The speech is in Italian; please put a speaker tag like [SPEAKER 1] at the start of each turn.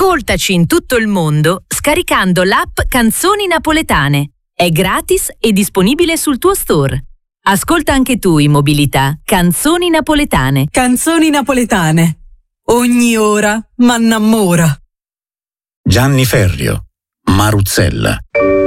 [SPEAKER 1] Ascoltaci in tutto il mondo scaricando l'app Canzoni Napoletane. È gratis e disponibile sul tuo store. Ascolta anche tu in mobilità Canzoni Napoletane.
[SPEAKER 2] Canzoni napoletane. Ogni ora m'annamora.
[SPEAKER 3] Gianni Ferrio, Maruzzella.